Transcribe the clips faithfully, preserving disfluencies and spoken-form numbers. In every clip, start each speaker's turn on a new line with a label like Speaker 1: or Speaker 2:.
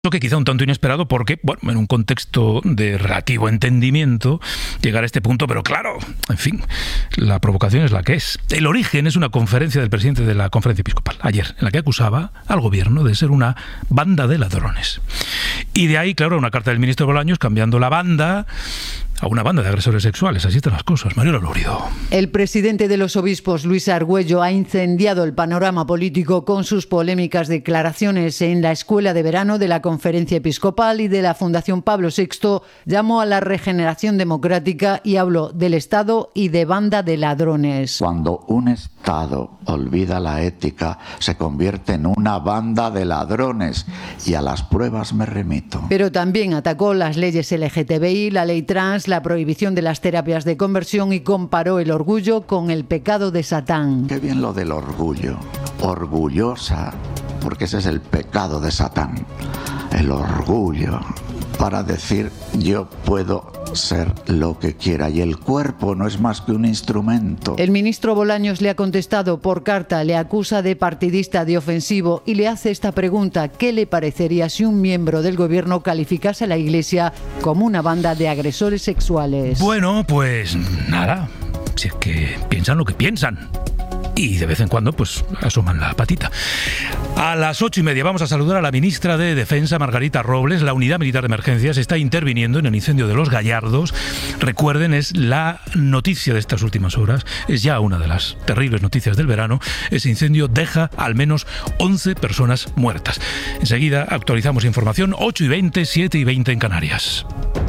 Speaker 1: Lo que quizá un tanto inesperado porque, bueno, en un contexto de relativo entendimiento, llegar a este punto, pero claro, en fin, la provocación es la que es. El origen es una conferencia del presidente de la Conferencia Episcopal, ayer, en la que acusaba al gobierno de ser una banda de ladrones. Y de ahí, claro, una carta del ministro Bolaños cambiando la banda a una banda de agresores sexuales. Así están las cosas. Mariola Lórido.
Speaker 2: El presidente de los obispos, Luis Argüello, ha incendiado el panorama político con sus polémicas declaraciones en la escuela de verano de la Conferencia Episcopal y de la Fundación Pablo sexto. Llamó a la regeneración democrática y habló del Estado y de banda de ladrones.
Speaker 3: Cuando un Estado olvida la ética, se convierte en una banda de ladrones, y a las pruebas me remito.
Speaker 2: Pero también atacó las leyes L G T B I, la ley trans, la prohibición de las terapias de conversión y comparó el orgullo con el pecado de Satán.
Speaker 3: Qué bien lo del orgullo. Orgullosa, porque ese es el pecado de Satán. El orgullo, para decir yo puedo ser lo que quiera, y el cuerpo no es más que un instrumento.
Speaker 2: El ministro Bolaños le ha contestado por carta, le acusa de partidista, de ofensivo, y le hace esta pregunta: ¿qué le parecería si un miembro del gobierno calificase a la Iglesia como una banda de agresores sexuales?
Speaker 1: Bueno, pues nada, si es que piensan lo que piensan. Y de vez en cuando, pues, asoman la patita. A las ocho y media vamos a saludar a la ministra de Defensa, Margarita Robles. La Unidad Militar de Emergencias está interviniendo en el incendio de Los Gallardos. Recuerden, es la noticia de estas últimas horas. Es ya una de las terribles noticias del verano. Ese incendio deja al menos once personas muertas. Enseguida actualizamos información. ocho y veinte, siete y veinte en Canarias.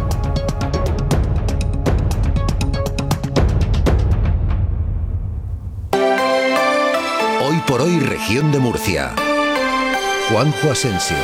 Speaker 4: Hoy por hoy, región de Murcia. Juanjo Asensio.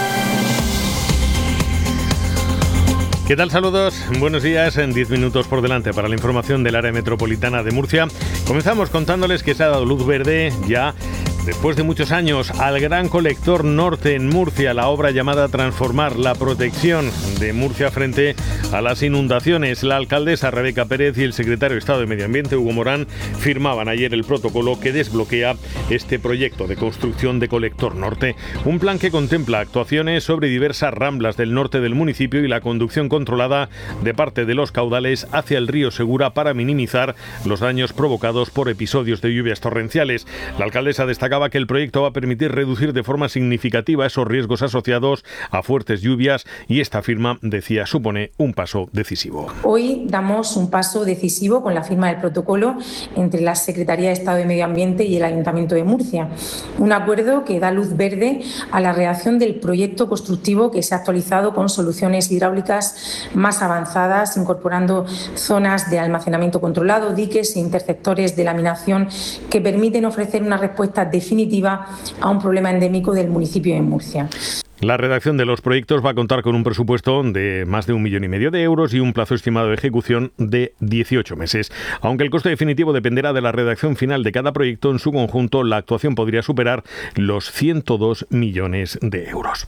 Speaker 5: ¿Qué tal? Saludos, buenos días. En diez minutos por delante para la información del área metropolitana de Murcia. Comenzamos contándoles que se ha dado luz verde ya después de muchos años al Gran Colector Norte en Murcia, la obra llamada Transformar la protección de Murcia frente a las inundaciones. La alcaldesa Rebeca Pérez y el secretario de Estado de Medio Ambiente, Hugo Morán, firmaban ayer el protocolo que desbloquea este proyecto de construcción de Colector Norte. Un plan que contempla actuaciones sobre diversas ramblas del norte del municipio y la conducción controlada de parte de los caudales hacia el río Segura para minimizar los daños provocados por episodios de lluvias torrenciales. La alcaldesa destaca que el proyecto va a permitir reducir de forma significativa esos riesgos asociados a fuertes lluvias, y esta firma, decía, supone un paso decisivo.
Speaker 6: Hoy damos un paso decisivo con la firma del protocolo entre la Secretaría de Estado de Medio Ambiente y el Ayuntamiento de Murcia. Un acuerdo que da luz verde a la redacción del proyecto constructivo, que se ha actualizado con soluciones hidráulicas más avanzadas, incorporando zonas de almacenamiento controlado, diques e interceptores de laminación que permiten ofrecer una respuesta definitiva a un problema endémico del municipio de Murcia.
Speaker 5: La redacción de los proyectos va a contar con un presupuesto de más de un millón y medio de euros y un plazo estimado de ejecución de dieciocho meses. Aunque el coste definitivo dependerá de la redacción final de cada proyecto, en su conjunto la actuación podría superar los ciento dos millones de euros.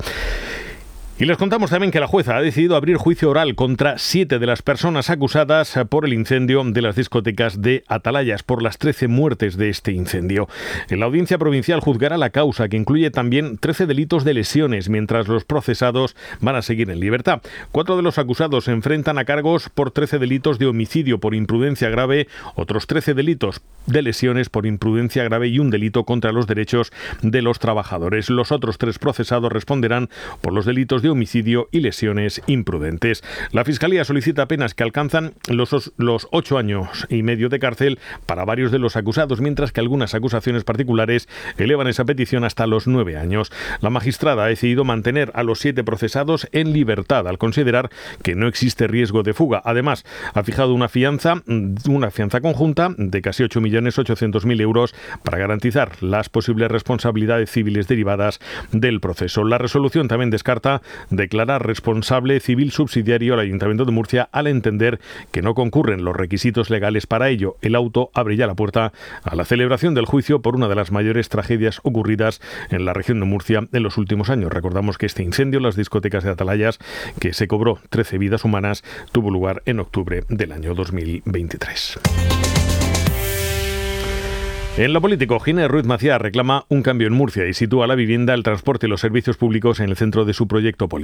Speaker 5: Y les contamos también que la jueza ha decidido abrir juicio oral contra siete de las personas acusadas por el incendio de las discotecas de Atalayas, por las trece muertes de este incendio. En la audiencia provincial juzgará la causa, que incluye también trece delitos de lesiones, mientras los procesados van a seguir en libertad. Cuatro de los acusados se enfrentan a cargos por trece delitos de homicidio por imprudencia grave, otros trece delitos de lesiones por imprudencia grave y un delito contra los derechos de los trabajadores. Los otros tres procesados responderán por los delitos de de homicidio y lesiones imprudentes. La Fiscalía solicita penas que alcanzan los, los ocho años y medio de cárcel para varios de los acusados, mientras que algunas acusaciones particulares elevan esa petición hasta los nueve años. La magistrada ha decidido mantener a los siete procesados en libertad al considerar que no existe riesgo de fuga. Además, ha fijado una fianza, una fianza conjunta de casi ocho millones ochocientos mil euros para garantizar las posibles responsabilidades civiles derivadas del proceso. La resolución también descarta declarar responsable civil subsidiario al Ayuntamiento de Murcia al entender que no concurren los requisitos legales para ello. El auto abre ya la puerta a la celebración del juicio por una de las mayores tragedias ocurridas en la región de Murcia en los últimos años. Recordamos que este incendio en las discotecas de Atalayas, que se cobró trece vidas humanas, tuvo lugar en octubre del año dos mil veintitrés. En lo político, Ginés Ruiz Maciá reclama un cambio en Murcia y sitúa la vivienda, el transporte y los servicios públicos en el centro de su proyecto político.